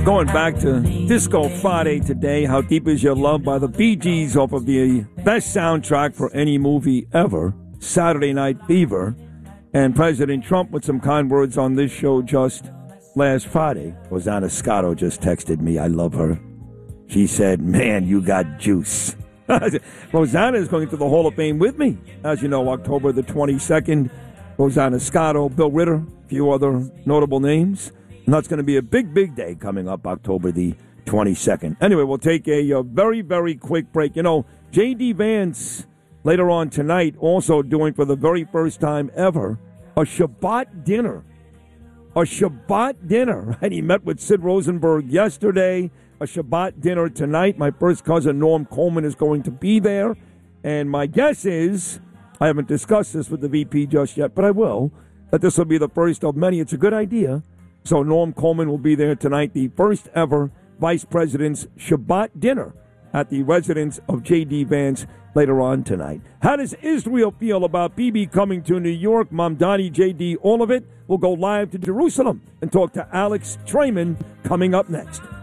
Going back to Disco Friday today, How Deep Is Your Love by the Bee Gees off of the best soundtrack for any movie ever, Saturday Night Fever. And President Trump with some kind words on this show just last Friday. Rosanna Scotto just texted me. I love her. She said, man, you got juice. Rosanna is going to the Hall of Fame with me. As you know, October the 22nd, Rosanna Scotto, Bill Ritter, a few other notable names. And that's going to be a big, big day coming up October the 22nd. Anyway, we'll take a very, very quick break. You know, J.D. Vance, later on tonight, also doing for the very first time ever, a Shabbat dinner. A Shabbat dinner, right? He met with Sid Rosenberg yesterday. A Shabbat dinner tonight. My first cousin, Norm Coleman, is going to be there. And my guess is, I haven't discussed this with the VP just yet, but I will, that this will be the first of many. It's a good idea. So Norm Coleman will be there tonight, the first ever Vice President's Shabbat dinner at the residence of J.D. Vance later on tonight. How does Israel feel about Bibi coming to New York? Mamdani, J.D., all of it. We'll go live to Jerusalem and talk to Alex Trayman coming up next.